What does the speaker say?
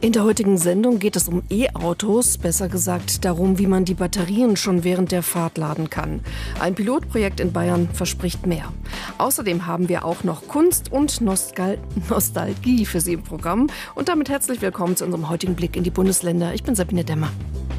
In der heutigen Sendung geht es um E-Autos, besser gesagt darum, wie man die Batterien schon während der Fahrt laden kann. Ein Pilotprojekt in Bayern verspricht mehr. Außerdem haben wir auch noch Kunst und Nostalgie für Sie im Programm. Und damit herzlich willkommen zu unserem heutigen Blick in die Bundesländer. Ich bin Sabine Demmer.